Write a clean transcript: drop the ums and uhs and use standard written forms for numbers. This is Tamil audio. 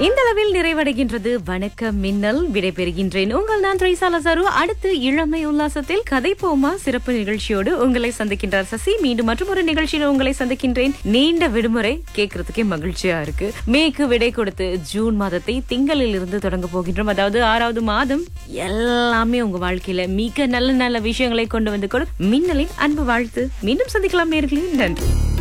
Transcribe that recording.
இந்த அளவில் நிறைவடைகின்றது வணக்கம் மின்னல். விடைபெறுகின்றேன். உங்கள் நான் த்ரீசா லசாரு. அடுத்து இளமை உல்லாசத்தில் கதைப்போமா சிறப்பு நிகழ்ச்சியோடு உங்களை சந்திக்கின்றார் சசி. மீண்டும் மற்றும் ஒரு நிகழ்ச்சியில் உங்களை சந்திக்கின்றேன். நீண்ட விடுமுறை கேட்கறதுக்கே மகிழ்ச்சியா இருக்கு. மேற்கு விடை கொடுத்து ஜூன் மாதத்தை திங்களில் இருந்து தொடங்க போகின்றோம். அதாவது 6வது மாதம். எல்லாமே உங்க வாழ்க்கையில மிக நல்ல நல்ல விஷயங்களை கொண்டு வந்து கொடு. மின்னலின் அன்பு வாழ்த்து. மீண்டும் சந்திக்கலாம் நேயர்களே. நன்றி.